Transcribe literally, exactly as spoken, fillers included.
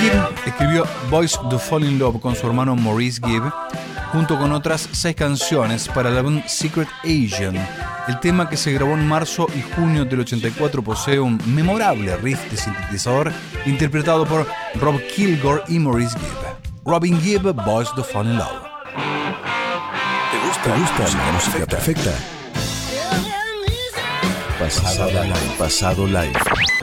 Gibb escribió Boys to Fall in Love con su hermano Maurice Gibb, junto con otras seis canciones para el álbum Secret Agent. El tema, que se grabó en marzo y junio del ochenta y cuatro, posee un memorable riff de sintetizador interpretado por Rob Kilgore y Maurice Gibb. Robin Gibb, Boys to Fall in Love. ¿Te gusta, ¿Te gusta la música perfecta? Pasado live. Pasado live.